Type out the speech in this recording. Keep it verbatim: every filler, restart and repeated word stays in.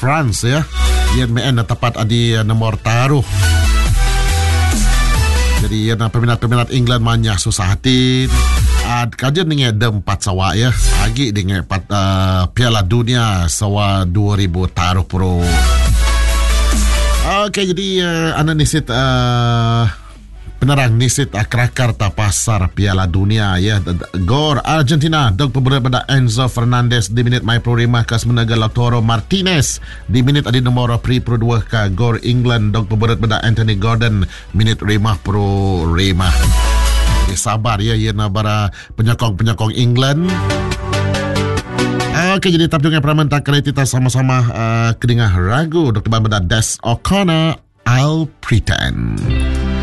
France ya. Ia main tepat di nomor taruh. Jadi ia peminat-peminat England manya susah hati. Ad kajian dengan ada empat sawa ya. Lagi dengan empat uh, Piala Dunia sawa dua ribu taruh pro. Okey, jadi uh, anak nisit uh, penerang nisit uh, kerakar ta pasar Piala Dunia ya. Gor Argentina dog pemberi pada Enzo Fernandez di minit mai pro lima ke semenaga Lautaro Martinez di minit adi nomor pri pro dua ke Gor England dog pemberi pada Anthony Gordon minit lima pro lima. Jadi sabar ya ya bara penyokong-penyokong England. Okey, jadi tapi dengan peraman tak kali kita sama-sama uh, kedengah ragu Doktor Bambada Des O'Connor, I'll Pretend.